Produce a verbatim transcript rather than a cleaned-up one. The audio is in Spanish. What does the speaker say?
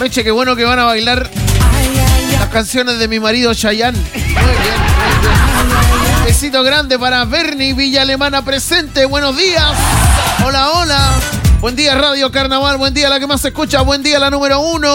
Meche, qué bueno que van a bailar las canciones de mi marido Chayanne. Muy bien, muy bien. Besito grande para Bernie Villa Alemana presente. Buenos días. Hola, hola. Buen día Radio Carnaval. Buen día la que más se escucha. Buen día la número uno.